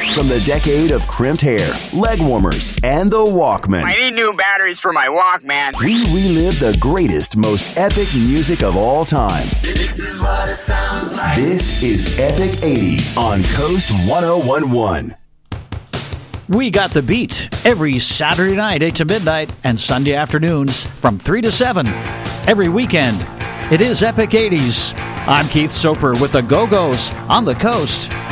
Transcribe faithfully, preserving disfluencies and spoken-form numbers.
From the decade of crimped hair, leg warmers, and the Walkman. I need new batteries for my Walkman. We relive the greatest, most epic music of all time. This is what it sounds like. This is Epic eighties on Coast one oh one point one. We got the beat every Saturday night, eight to midnight, and Sunday afternoons from three to seven. Every weekend, it is Epic eighties. I'm Keith Soper with the Go-Go's on the Coast.